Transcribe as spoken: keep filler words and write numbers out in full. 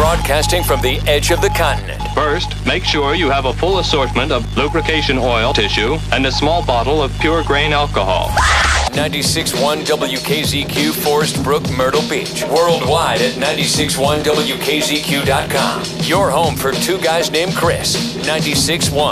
broadcasting from the edge of the continent. First, make sure you have a full assortment of lubrication oil, tissue, and a small bottle of pure grain alcohol. ninety-six point one W K Z Q, Forest Brook, Myrtle Beach. Worldwide at ninety-six point one W K Z Q dot com. Your home for two guys named Chris. ninety-six point one.